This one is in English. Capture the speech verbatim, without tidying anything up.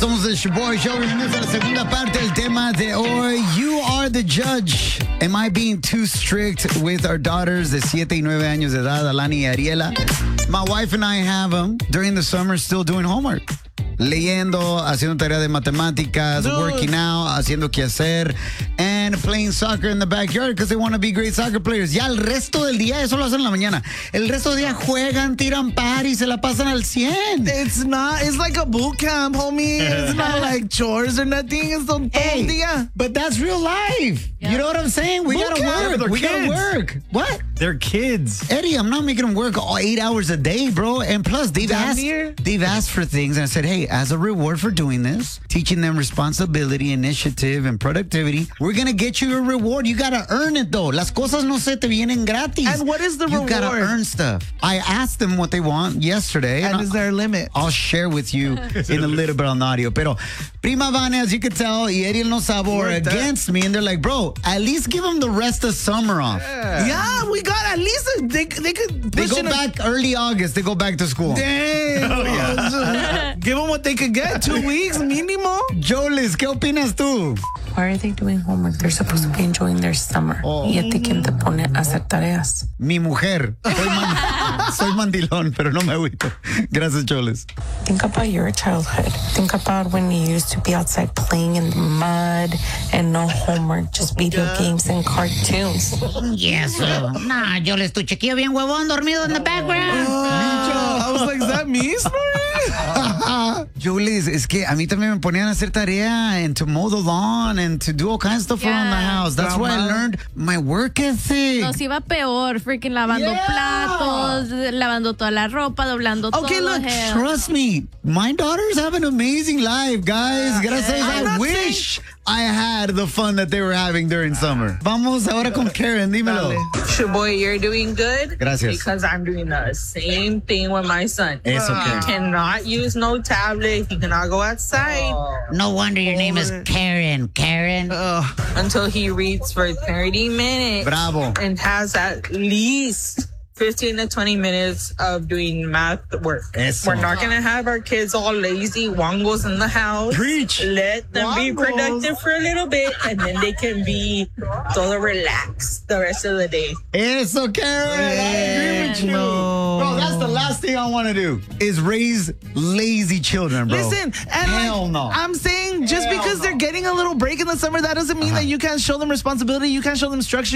Somos el Shaboy Show. Bienvenidos a la segunda parte del tema de hoy. You are the judge. Am I being too strict with our daughters de siete y nueve años de edad, Alani y Ariela? My wife and I have them during the summer still doing homework. Leyendo, haciendo tarea de matemáticas, Dude. working out, haciendo quehacer, and playing soccer in the backyard because they want to be great soccer players. Ya el resto del día, eso lo hacen en la mañana. El resto del día juegan, tiran par y se la pasan al cien. It's not, it's like a boot camp, homie. It's not like chores or nothing. It's todo el día. But that's real life. Yeah. You know what I'm saying? We Boot gotta camp. work. They're We kids. gotta work. What? They're kids. Eddie, I'm not making them work all eight hours a day, bro. And plus, they've Damn asked, near. they've asked for things. And I said, hey, as a reward for doing this, teaching them responsibility, initiative, and productivity, we're going to get you a reward. You got to earn it, though. Las cosas no se te vienen gratis. And what is the you reward? You got to earn stuff. I asked them what they want yesterday. And and is there a limit? I'll share with you in a little bit on audio. Pero Prima Vane, as you could tell, y Ariel no Sabo are Like that. against me. And they're like, bro, at least give them the rest of summer off. Yeah, we got at least, a, they, they could They push go in a- back early August. They go back to school. Damn. Give them what they could get. Two weeks, mínimo. Jolis, ¿qué opinas tú? Why are they doing homework? They're supposed to be enjoying their summer. Y a ti quién te pone a hacer tareas. Mi mujer. Soy, man- soy mandilón, pero no me agüito. Gracias, Jolis. Think about your childhood. Think about when you used to be outside playing in the mud and no homework, just video games and cartoons. Yes. Uh, nah, yo les tu chiquillo bien huevón dormido in the background. I was like, is that me, Snorri? Jolis, es que a mí también me ponían a hacer tarea and to mow the lawn and to do all kinds of stuff around the Yeah. house. That's why I Traumado. learned my work ethic. Nos iba peor, freaking lavando Yeah. platos, lavando toda la ropa, doblando Okay, todo. look, hell. trust me. My daughters have an amazing life, guys. Gracias. I'm I not wish I had the fun that they were having during summer. Vamos ahora con Karen, dímelo. Shaboy, you're doing good. Gracias. Because I'm doing the same thing with my son. Eso, He Karen. cannot use no tablet. He cannot go outside No wonder your name is Karen. Karen. until he reads for thirty minutes Bravo. and has at least fifteen to twenty minutes of doing math work. Eso. We're not going to have our kids all lazy wongos in the house. Preach. Let them be Wongos. productive for a little bit and then they can be todo relaxed the rest of the day. Eso, Karen. I agree with you. Bro, that's the last thing I want to do is raise lazy children, bro. Listen, and Hell like, no. I'm saying just Hell because no. they're getting a little break in the summer, that doesn't mean that you can't show them responsibility. You can't show them structure.